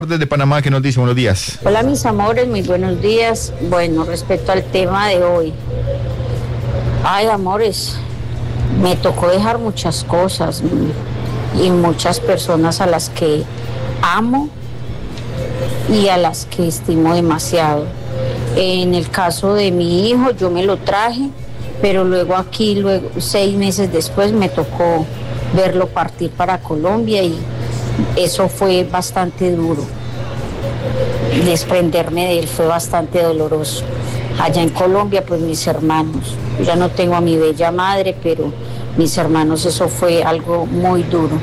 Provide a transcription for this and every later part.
Desde Panamá, que nos dice? Buenos días. Hola mis amores, muy buenos días. Bueno, respecto al tema de hoy. Ay, amores, me tocó dejar muchas cosas y muchas personas a las que amo y a las que estimo demasiado. En el caso de mi hijo, yo me lo traje, pero luego 6 meses después me tocó verlo partir para Colombia y eso fue bastante duro. Desprenderme de él fue bastante doloroso. Allá en Colombia, pues mis hermanos, yo ya no tengo a mi bella madre, pero mis hermanos, eso fue algo muy duro.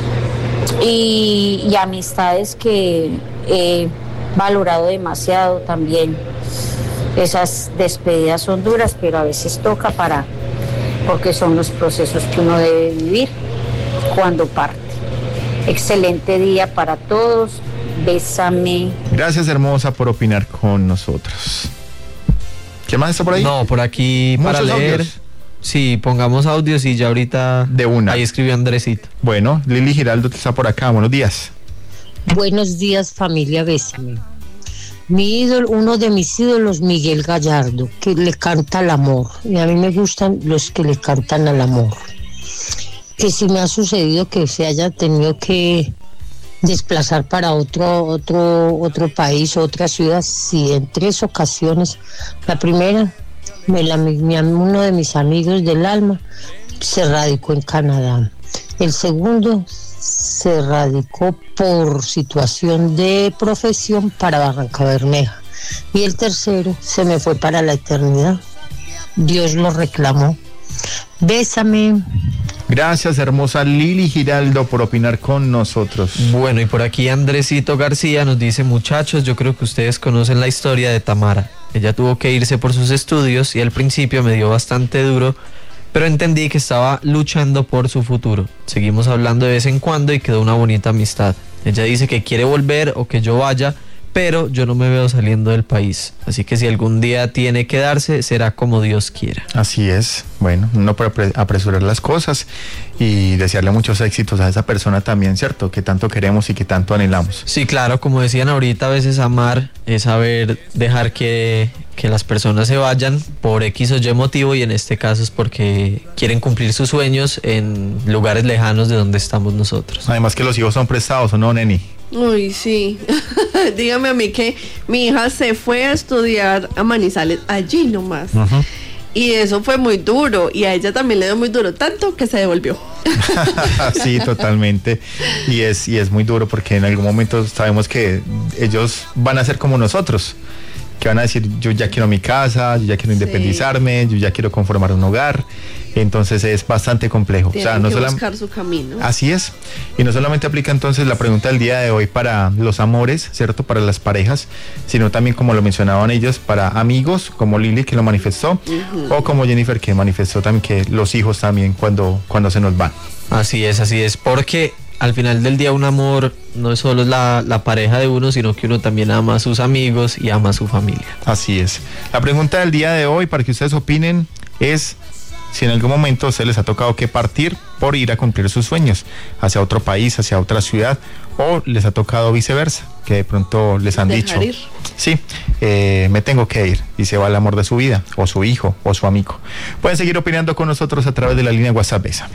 Y amistades que he valorado demasiado también. Esas despedidas son duras, pero a veces toca porque son los procesos que uno debe vivir cuando parte. Excelente día para todos. Bésame. Gracias, hermosa, por opinar con nosotros. ¿Qué más está por ahí? No, por aquí para leer. Audios. Sí, pongamos audios y ya ahorita. De una. Ahí escribió Andresito. Bueno, Lili Giraldo está por acá. Buenos días. Buenos días, familia, bésame. Mi ídolo, uno de mis ídolos, Miguel Gallardo, que le canta al amor. Y a mí me gustan los que le cantan al amor. Que si me ha sucedido que se haya tenido que desplazar para otro país, otra ciudad, sí, en 3 ocasiones. La primera, uno de mis amigos del alma se radicó en Canadá. El segundo se radicó por situación de profesión para Barrancabermeja. Y el tercero se me fue para la eternidad. Dios lo reclamó. Bésame. Gracias, hermosa Lili Giraldo, por opinar con nosotros. Bueno, y por aquí Andresito García nos dice: muchachos, yo creo que ustedes conocen la historia de Tamara. Ella tuvo que irse por sus estudios y al principio me dio bastante duro, pero entendí que estaba luchando por su futuro. Seguimos hablando de vez en cuando y quedó una bonita amistad. Ella dice que quiere volver o que yo vaya, pero yo no me veo saliendo del país. Así que si algún día tiene que darse, será como Dios quiera. Así es. Bueno, no puede apresurar las cosas y desearle muchos éxitos a esa persona también, ¿cierto? Que tanto queremos y que tanto anhelamos. Sí, claro, como decían ahorita, a veces amar es saber dejar que las personas se vayan por X o Y motivo, y en este caso es porque quieren cumplir sus sueños en lugares lejanos de donde estamos nosotros. Además que los hijos son prestados, ¿o no, Neni? Uy, sí. Dígame a mí que mi hija se fue a estudiar a Manizales, allí nomás. Uh-huh. Y eso fue muy duro, y a ella también le dio muy duro, tanto que se devolvió. Sí, totalmente. Y es muy duro porque en algún momento sabemos que ellos van a ser como nosotros, que van a decir: yo ya quiero mi casa, yo ya quiero independizarme, yo ya quiero conformar un hogar. Entonces es bastante complejo. Tienen que buscar su camino. Así es. Y no solamente aplica entonces la pregunta del día de hoy para los amores, ¿cierto? Para las parejas, sino también, como lo mencionaban ellos, para amigos, como Lili, que lo manifestó, uh-huh, o como Jennifer, que manifestó también que los hijos también cuando se nos van. Así es, porque al final del día un amor no es solo la pareja de uno, sino que uno también ama a sus amigos y ama a su familia. Así es. La pregunta del día de hoy, para que ustedes opinen, es: si en algún momento se les ha tocado que partir por ir a cumplir sus sueños hacia otro país, hacia otra ciudad, o les ha tocado viceversa, que de pronto les han dicho: sí, me tengo que ir, y se va el amor de su vida, o su hijo, o su amigo. Pueden seguir opinando con nosotros a través de la línea WhatsApp Bésame.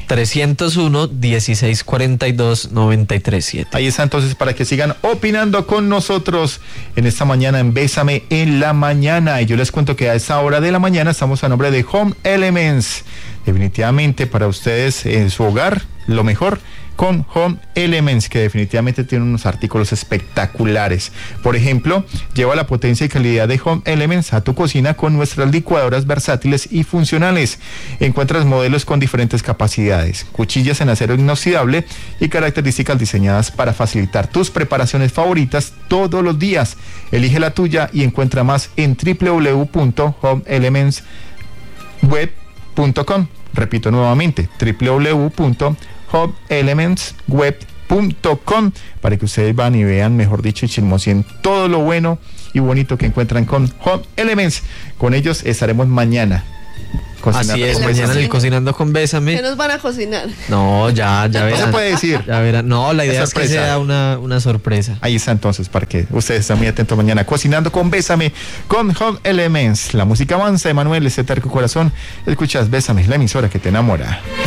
301-1642-937. Ahí está entonces, para que sigan opinando con nosotros en esta mañana en Bésame en la mañana. Y yo les cuento que a esta hora de la mañana estamos a nombre de Home Elements. Definitivamente para ustedes en su hogar, lo mejor con Home Elements, que definitivamente tiene unos artículos espectaculares. Por ejemplo, lleva la potencia y calidad de Home Elements a tu cocina con nuestras licuadoras versátiles y funcionales. Encuentras modelos con diferentes capacidades, cuchillas en acero inoxidable y características diseñadas para facilitar tus preparaciones favoritas todos los días. Elige la tuya y encuentra más en www.homeelementsweb.com. Repito nuevamente, www.homeelementsweb.com, para que ustedes van y vean, mejor dicho, y chismoseen todo lo bueno y bonito que encuentran con Home Elements. Con ellos estaremos mañana Así es, con mañana Bésame. en el Cocinando con Bésame. ¿Qué nos van a cocinar? No, ya No se verán. puede decir. Ya verán. No, la idea es que sorpresa. sea una sorpresa. Ahí está entonces, para que ustedes estén muy atentos mañana. Cocinando con Bésame, con Home Elements. La música avanza, Emanuel, ese terco corazón. Escuchas Bésame, la emisora que te enamora.